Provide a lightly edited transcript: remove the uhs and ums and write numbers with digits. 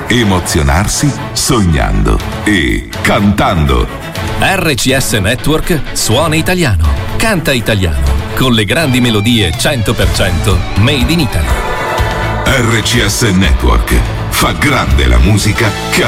emozionarsi sognando e cantando. RCS Network suona italiano, canta italiano, con le grandi melodie 100% made in Italy. RCS Network fa grande la musica che